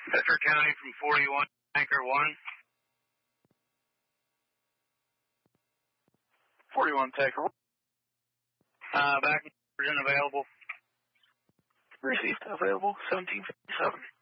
Bedford County from 41, Anchor 1. 41, Tanker 1. Back in available. Received, available, 1757.